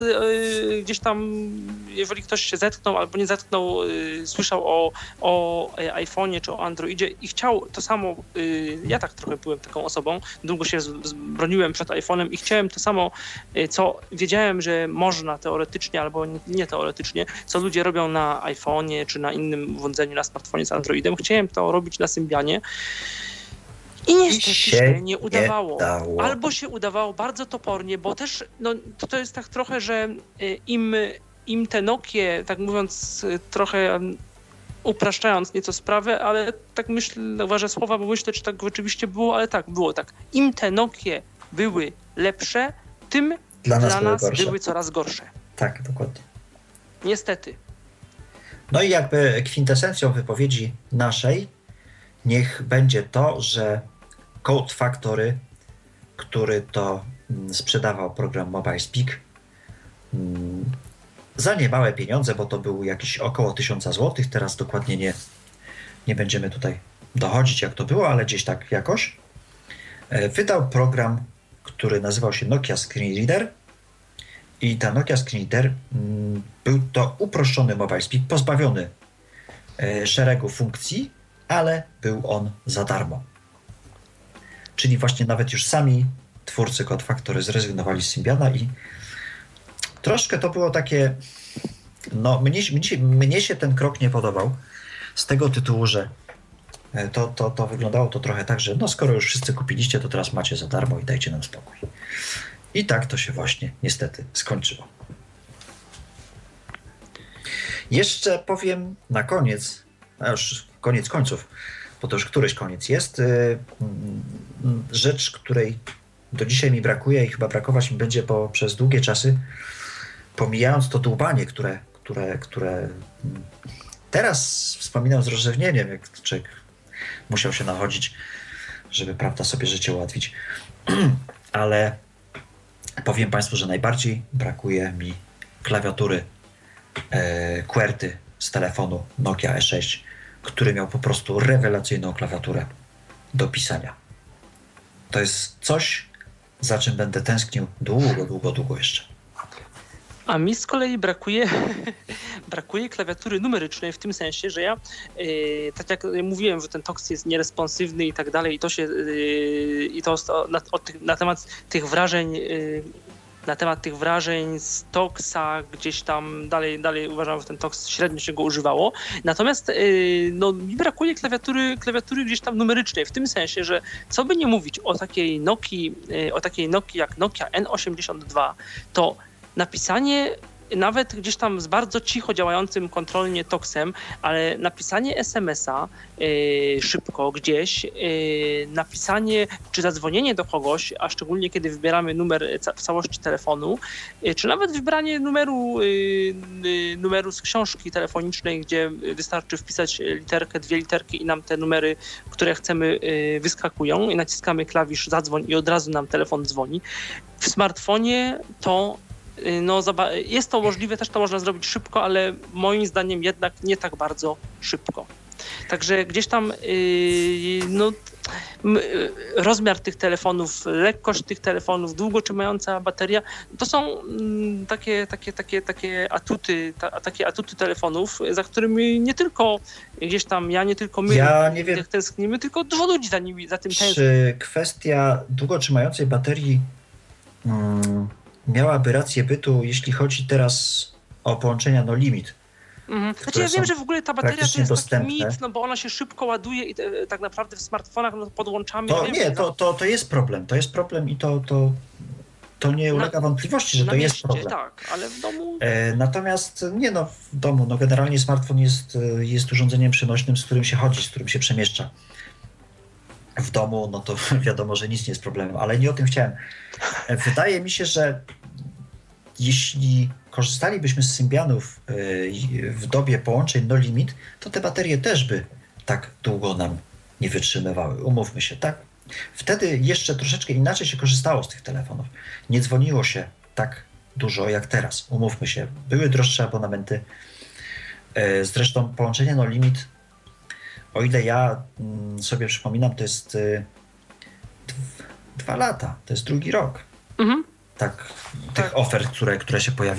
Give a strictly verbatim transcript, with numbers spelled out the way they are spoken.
yy, gdzieś tam, jeżeli ktoś się zetknął albo nie zetknął, yy, słyszał o, o iPhone'ie czy o Androidzie i chciał to samo, yy, ja tak trochę byłem taką osobą, długo się z, z, broniłem przed iPhone'em i chciałem to samo, yy, co wiedziałem, że można teoretycznie albo nie, nie teoretycznie, co ludzie robią na iPhone'ie czy na innym urządzeniu, na smartfonie z Androidem. Chciałem to robić na Symbianie. I niestety się, się nie udawało. Nie Albo się udawało bardzo topornie, bo też no, to, to jest tak trochę, że im, im te Nokie, tak mówiąc trochę upraszczając nieco sprawę, ale tak myślę, uważę słowa, bo myślę, czy tak rzeczywiście było, ale tak, było tak. Im te Nokie były lepsze, tym dla nas, dla nas były, były coraz gorsze. Tak, dokładnie. Niestety. No i jakby kwintesencją wypowiedzi naszej niech będzie to, że Code Factory, który to sprzedawał program MobileSpeak za niemałe pieniądze, bo to był jakieś około tysiąca złotych, teraz dokładnie nie, nie będziemy tutaj dochodzić jak to było, ale gdzieś tak jakoś, wydał program, który nazywał się Nokia Screen Reader i ta Nokia Screen Reader był to uproszczony MobileSpeak, pozbawiony szeregu funkcji, ale był on za darmo. Czyli właśnie nawet już sami twórcy Code Factory zrezygnowali z Symbiana i troszkę to było takie, no mnie, mnie, mnie się ten krok nie podobał z tego tytułu, że to, to, to wyglądało to trochę tak, że no skoro już wszyscy kupiliście, to teraz macie za darmo i dajcie nam spokój. I tak to się właśnie niestety skończyło. Jeszcze powiem na koniec, a już koniec końców, bo to już któryś koniec jest, yy, rzecz, której do dzisiaj mi brakuje i chyba brakować mi będzie po, przez długie czasy, pomijając to dłubanie, które, które, które teraz wspominam z rozrzewnieniem, jak człowiek musiał się nachodzić, żeby, prawda, sobie życie ułatwić. Ale powiem Państwu, że najbardziej brakuje mi klawiatury e, QWERTY z telefonu Nokia E sześć, który miał po prostu rewelacyjną klawiaturę do pisania. To jest coś, za czym będę tęsknił długo, długo, długo jeszcze. A mi z kolei brakuje, brakuje klawiatury numerycznej w tym sensie, że ja, yy, tak jak mówiłem, że ten Tox jest nieresponsywny i tak dalej, i to się, yy, i to na, o tych, na temat tych wrażeń, yy, na temat tych wrażeń z Toxa gdzieś tam dalej, dalej uważam, że ten Tox średnio się go używało. Natomiast yy, no, mi brakuje klawiatury, klawiatury gdzieś tam numerycznej, w tym sensie, że co by nie mówić o takiej Nokii, yy, o takiej Nokii jak Nokia N osiemdziesiąt dwa, to napisanie nawet gdzieś tam z bardzo cicho działającym kontrolnie Toxem, ale napisanie es em es a yy, szybko gdzieś, yy, napisanie czy zadzwonienie do kogoś, a szczególnie kiedy wybieramy numer ca- w całości telefonu, yy, czy nawet wybranie numeru, yy, yy, numeru z książki telefonicznej, gdzie wystarczy wpisać literkę, dwie literki i nam te numery, które chcemy, yy, wyskakują i naciskamy klawisz zadzwoń i od razu nam telefon dzwoni. W smartfonie to no, jest to możliwe, też to można zrobić szybko, ale moim zdaniem jednak nie tak bardzo szybko. Także gdzieś tam yy, no, rozmiar tych telefonów, lekkość tych telefonów, długo trzymająca bateria, to są mm, takie, takie, takie, takie atuty, ta, takie atuty telefonów, za którymi nie tylko gdzieś tam ja, nie tylko my ja nie wiem, tęsknimy, tylko dużo ludzi za nimi, za tym tęskni. Czy kwestia długo trzymającej baterii hmm, miałaby rację bytu, jeśli chodzi teraz o połączenia no limit. Mhm. Znaczy ja wiem, że w ogóle ta bateria to jest dostępne. taki mit, no bo ona się szybko ładuje i te, tak naprawdę w smartfonach no, podłączamy. To wiem, nie, to, to, to jest problem, to jest problem i to, to, to nie ulega na, wątpliwości, że to mieście, jest problem. Tak, ale w domu... E, natomiast nie no, w domu, no generalnie smartfon jest, jest urządzeniem przenośnym, z którym się chodzi, z którym się przemieszcza. W domu, no to wiadomo, że nic nie jest problemem, ale nie o tym chciałem. Wydaje mi się, że jeśli korzystalibyśmy z Symbianów w dobie połączeń no limit, to te baterie też by tak długo nam nie wytrzymywały. Umówmy się, tak? Wtedy jeszcze troszeczkę inaczej się korzystało z tych telefonów. Nie dzwoniło się tak dużo jak teraz. Umówmy się. Były droższe abonamenty. Zresztą połączenie no limit, o ile ja sobie przypominam, to jest dwa lata. To jest drugi rok. Mhm. tak, Tak. tych ofert, które, które się pojawiły.